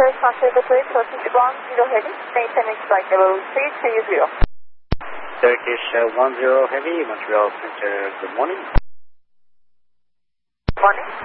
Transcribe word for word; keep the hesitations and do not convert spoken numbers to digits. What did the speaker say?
Turkish Master Gateway, Turkish one zero Heavy, maintenance flight level three three zero. Turkish uh, one zero Heavy, Montreal Center, good morning. Morning.